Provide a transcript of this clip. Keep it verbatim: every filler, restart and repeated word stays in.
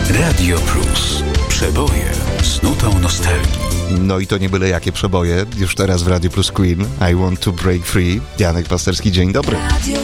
Radio Plus. Przeboje z nutą nostalgii. No i to nie byle jakie przeboje. Już teraz w Radio Plus Queen. I want to break free. Janek Pasterski, dzień dobry. Radio